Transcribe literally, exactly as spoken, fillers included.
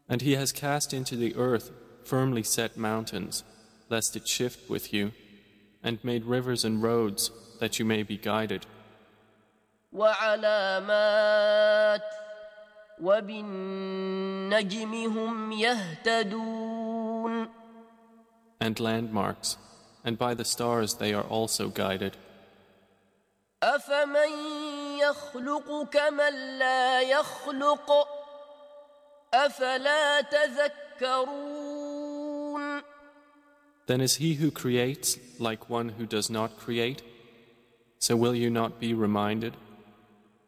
And He has cast into the earth firmly set mountains, lest it shift with you, and made rivers and roads that you may be guided. وعلامات وبالنجم هم يهتدون. And landmarks, and by the stars they are also guided. أفمن يخلق كمن لا يخلق أفلا تذكرون. Then is He who creates like one who does not create? So will you not be reminded?